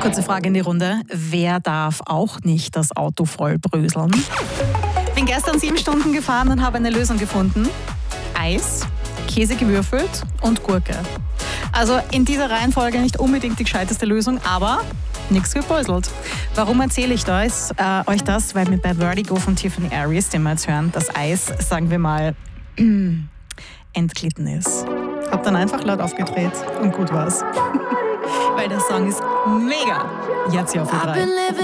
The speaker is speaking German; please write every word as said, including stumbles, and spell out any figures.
Kurze Frage in die Runde. Wer darf auch nicht das Auto voll bröseln? Bin gestern sieben Stunden gefahren und habe eine Lösung gefunden. Eis, Käse gewürfelt und Gurke. Also in dieser Reihenfolge nicht unbedingt die gescheiteste Lösung, aber nichts gebröselt. Warum erzähle ich das, äh, euch das? Weil wir bei Vertigo von Tiffany Aries, den wir jetzt hören, das Eis, sagen wir mal, entglitten ist. Hab dann einfach laut aufgedreht und gut war's. Weil der Song ist mega. Jetzt hier auf der drei.